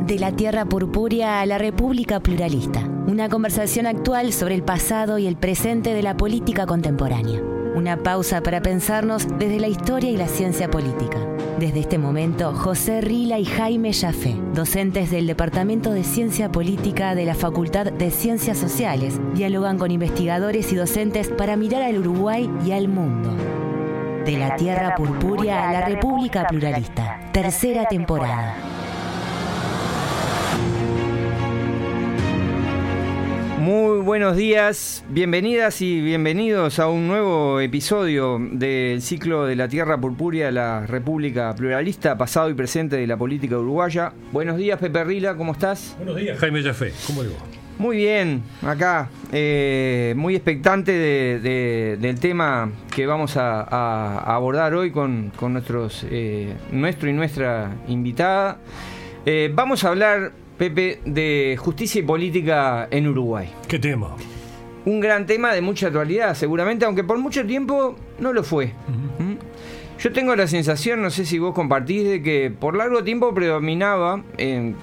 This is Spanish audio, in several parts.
De la tierra purpúrea a la República Pluralista. Una conversación actual sobre el pasado y el presente de la política contemporánea. Una pausa para pensarnos desde la historia y la ciencia política. Desde este momento, José Rila y Jaime Jafé, docentes del Departamento de Ciencia Política de la Facultad de Ciencias Sociales, dialogan con investigadores y docentes para mirar al Uruguay y al mundo. De la tierra purpúrea a la República Pluralista. Tercera temporada. Muy buenos días, bienvenidas y bienvenidos a un nuevo episodio del ciclo de la Tierra Purpúrea, la República Pluralista, pasado y presente de la política uruguaya. Buenos días, Pepe Rila, ¿cómo estás? Buenos días, Jaime Jafé, ¿cómo le va? Muy bien, acá, muy expectante del tema que vamos a abordar hoy con nuestro y nuestra invitada. Vamos a hablar, Pepe, de justicia y política en Uruguay. ¿Qué tema? Un gran tema de mucha actualidad, seguramente, aunque por mucho tiempo no lo fue. Yo tengo la sensación, no sé si vos compartís, de que por largo tiempo predominaba en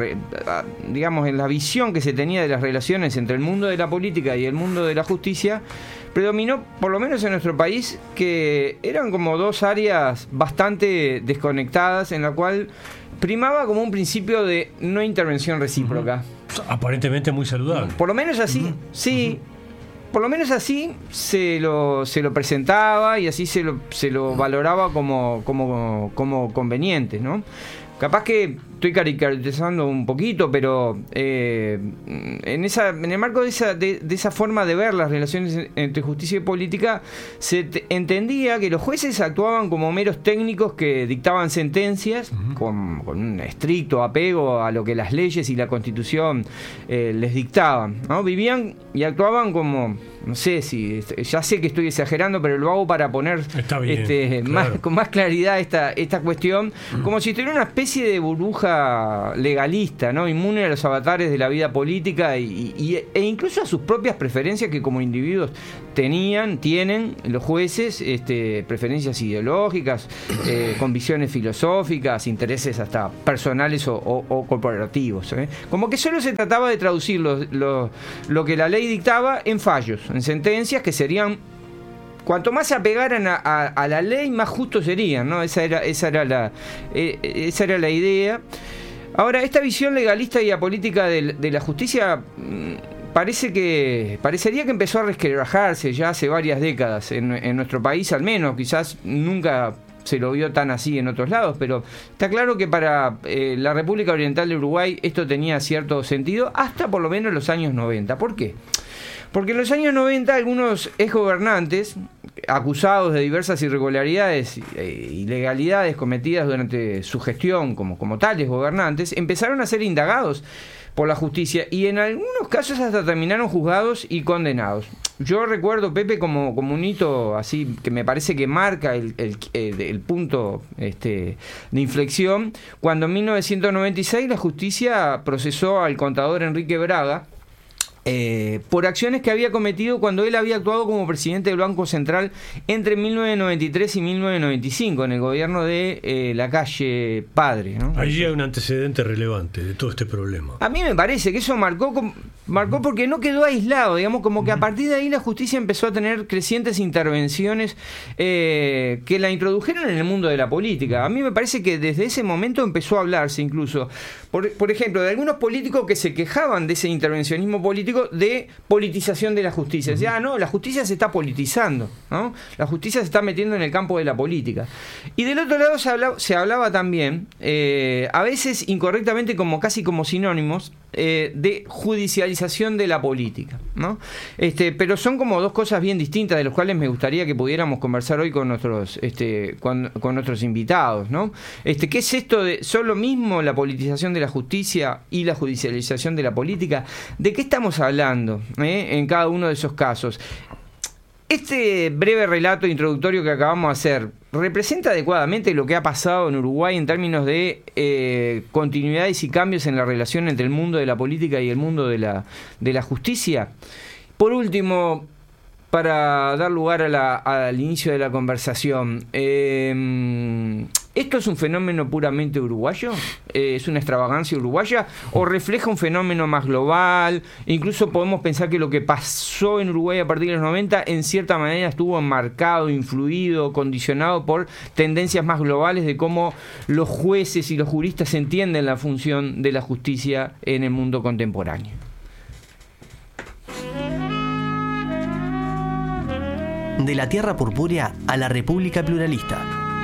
la visión que se tenía de las relaciones entre el mundo de la política y el mundo de la justicia, predominó, por lo menos en nuestro país, que eran como dos áreas bastante desconectadas, en la cual primaba como un principio de no intervención recíproca. Aparentemente muy saludable. Por lo menos así, sí. Por lo menos así se lo presentaba y así se lo valoraba como conveniente, ¿no? Capaz que estoy caricaturizando un poquito, pero en el marco de esa forma de ver las relaciones entre justicia y política, se entendía que los jueces actuaban como meros técnicos que dictaban sentencias con un estricto apego a lo que las leyes y la Constitución les dictaban, ¿no? Vivían y actuaban como, no sé si, ya sé que estoy exagerando, pero lo hago para poner claro, con más claridad esta cuestión, como si tuviera una especie de burbuja legalista, ¿no? Inmune a los avatares de la vida política e incluso a sus propias preferencias que como individuos tienen los jueces, preferencias ideológicas, convicciones filosóficas, intereses hasta personales o corporativos, ¿eh? Como que solo se trataba de traducir lo que la ley dictaba en fallos, en sentencias que serían, cuanto más se apegaran a la ley, más justos serían, ¿no? Esa era la idea. Ahora, esta visión legalista y apolítica de la justicia parecería que empezó a resquebrajarse ya hace varias décadas en nuestro país, al menos. Quizás nunca se lo vio tan así en otros lados, pero está claro que para la República Oriental de Uruguay esto tenía cierto sentido hasta por lo menos los años 90. ¿Por qué? Porque en los años 90 algunos exgobernantes, acusados de diversas irregularidades e ilegalidades cometidas durante su gestión como tales gobernantes, empezaron a ser indagados por la justicia y en algunos casos hasta terminaron juzgados y condenados. Yo recuerdo, Pepe, como un hito así que me parece que marca el punto de inflexión, cuando en 1996 la justicia procesó al contador Enrique Braga por acciones que había cometido cuando él había actuado como presidente del Banco Central entre 1993 y 1995 en el gobierno de Lacalle Padre, ¿no? Allí hay un antecedente relevante de todo este problema. A mí me parece que eso marcó porque no quedó aislado, digamos, como que a partir de ahí la justicia empezó a tener crecientes intervenciones que la introdujeron en el mundo de la política. A mí me parece que desde ese momento empezó a hablarse incluso, por ejemplo, de algunos políticos que se quejaban de ese intervencionismo político, de politización de la justicia. Decía, no, la justicia se está politizando, ¿no? La justicia se está metiendo en el campo de la política. Y del otro lado se hablaba también, a veces incorrectamente, casi como sinónimos, de judicialización de la política, ¿no? Pero son como dos cosas bien distintas, de las cuales me gustaría que pudiéramos conversar hoy con nuestros invitados, ¿no? ¿Qué es esto de son lo mismo la politización de la justicia y la judicialización de la política? ¿De qué estamos hablando en cada uno de esos casos? Este breve relato introductorio que acabamos de hacer ¿representa adecuadamente lo que ha pasado en Uruguay en términos de continuidades y cambios en la relación entre el mundo de la política y el mundo de la justicia? Por último, para dar lugar al inicio de la conversación, ¿Esto es un fenómeno puramente uruguayo? ¿Es una extravagancia uruguaya? ¿O refleja un fenómeno más global? Incluso podemos pensar que lo que pasó en Uruguay a partir de los 90 en cierta manera estuvo enmarcado, influido, condicionado por tendencias más globales de cómo los jueces y los juristas entienden la función de la justicia en el mundo contemporáneo. De la tierra purpúrea a la República Pluralista.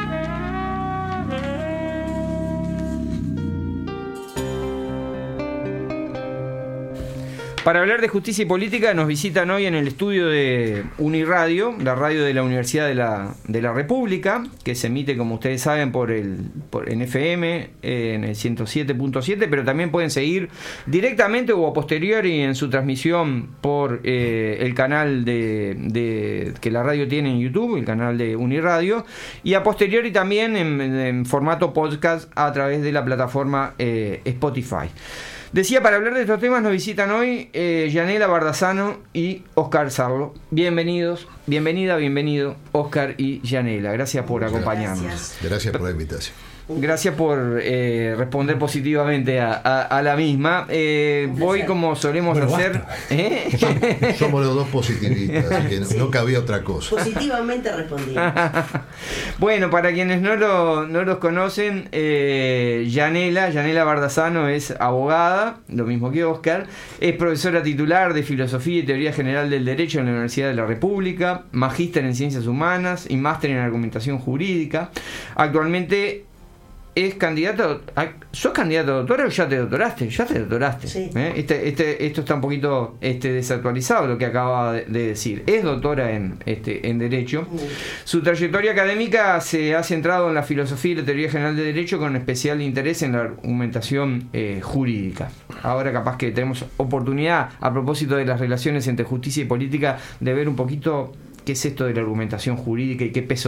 Para hablar de justicia y política nos visitan hoy en el estudio de Uniradio, la radio de la Universidad de la República, que se emite, como ustedes saben, en FM, en el 107.7, pero también pueden seguir directamente o a posteriori en su transmisión por el canal que la radio tiene en YouTube, el canal de Uniradio, y a posteriori también en formato podcast a través de la plataforma Spotify. Decía, para hablar de estos temas nos visitan hoy Yanela Bardazano y Oscar Sarlo. Bienvenido, Oscar y Yanela. Gracias por acompañarnos. Gracias por la invitación. Gracias por responder positivamente a la misma. Voy como solemos hacer. Somos los dos positivistas, así que no cabía otra cosa. Positivamente respondimos. Bueno, para quienes no los conocen, Yanela Bardazano es abogada, lo mismo que Oscar. Es profesora titular de Filosofía y Teoría General del Derecho en la Universidad de la República, magíster en Ciencias Humanas y máster en Argumentación Jurídica. Actualmente es candidato. ¿Sos candidato a doctora o ya te doctoraste? Ya te doctoraste. Sí. Esto está un poquito desactualizado lo que acaba de decir. Es doctora en Derecho. Su trayectoria académica se ha centrado en la filosofía y la teoría general de Derecho, con especial interés en la argumentación jurídica. Ahora capaz que tenemos oportunidad, a propósito de las relaciones entre justicia y política, de ver un poquito qué es esto de la argumentación jurídica y qué peso